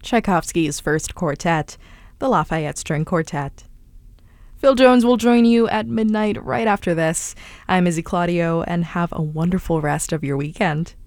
Tchaikovsky's First Quartet, the Lafayette String Quartet. Phil Jones will join you at midnight right after this. I'm Izzy Claudio, and have a wonderful rest of your weekend.